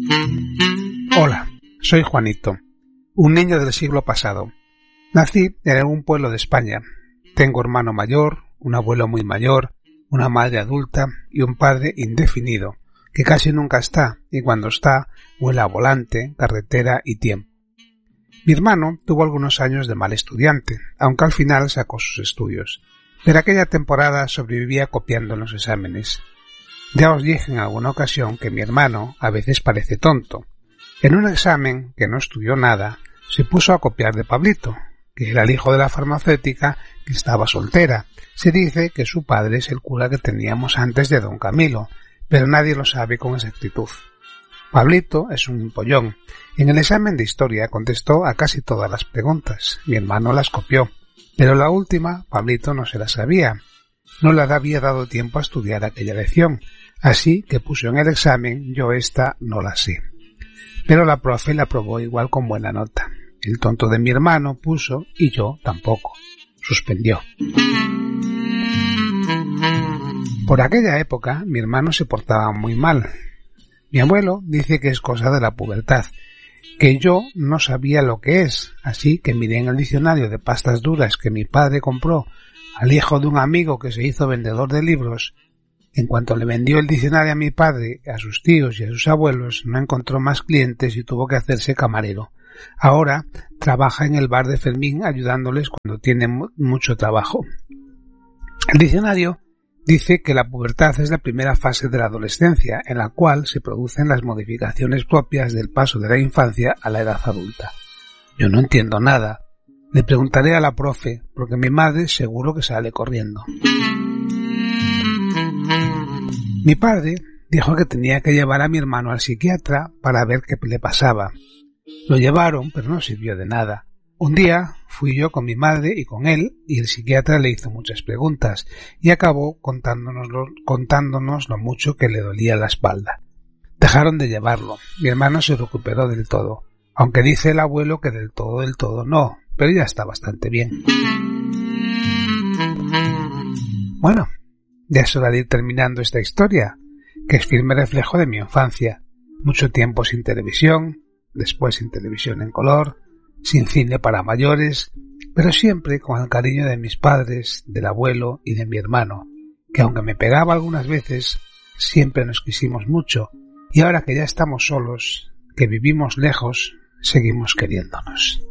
Hola, soy Juanito, un niño del siglo pasado. Nací en algún pueblo de España. Tengo hermano mayor, un abuelo muy mayor, una madre adulta y un padre indefinido, que casi nunca está, y cuando está, huele a volante, carretera y tiempo. Mi hermano tuvo algunos años de mal estudiante, aunque al final sacó sus estudios, pero aquella temporada sobrevivía copiando en los exámenes. Ya os dije en alguna ocasión que mi hermano a veces parece tonto. En un examen, que no estudió nada, se puso a copiar de Pablito, que era el hijo de la farmacéutica que estaba soltera. Se dice que su padre es el cura que teníamos antes de don Camilo, pero nadie lo sabe con exactitud. Pablito es un pollón. En el examen de historia contestó a casi todas las preguntas. Mi hermano las copió, pero la última Pablito no se la sabía. No le había dado tiempo a estudiar aquella lección, así que puso en el examen yo esta no la sé. Pero la profe la aprobó igual con buena nota. El tonto de mi hermano puso y yo tampoco. Suspendió. Por aquella época mi hermano se portaba muy mal. Mi abuelo dice que es cosa de la pubertad, que yo no sabía lo que es, así que miré en el diccionario de pastas duras que mi padre compró al hijo de un amigo que se hizo vendedor de libros. En cuanto le vendió el diccionario a mi padre, a sus tíos y a sus abuelos, no encontró más clientes y tuvo que hacerse camarero. Ahora trabaja en el bar de Fermín ayudándoles cuando tienen mucho trabajo. El diccionario dice que la pubertad es la primera fase de la adolescencia, en la cual se producen las modificaciones propias del paso de la infancia a la edad adulta. Yo no entiendo nada. Le preguntaré a la profe, porque mi madre seguro que sale corriendo. Mi padre dijo que tenía que llevar a mi hermano al psiquiatra para ver qué le pasaba. Lo llevaron, pero no sirvió de nada. Un día fui yo con mi madre y con él, y el psiquiatra le hizo muchas preguntas, y acabó contándonos lo mucho que le dolía la espalda. Dejaron de llevarlo. Mi hermano se recuperó del todo, aunque dice el abuelo que del todo no, pero ya está bastante bien. Bueno, ya es hora de ir terminando esta historia, que es firme reflejo de mi infancia. Mucho tiempo sin televisión, después sin televisión en color, sin cine para mayores, pero siempre con el cariño de mis padres, del abuelo y de mi hermano, que aunque me pegaba algunas veces, siempre nos quisimos mucho, y ahora que ya estamos solos, que vivimos lejos, seguimos queriéndonos.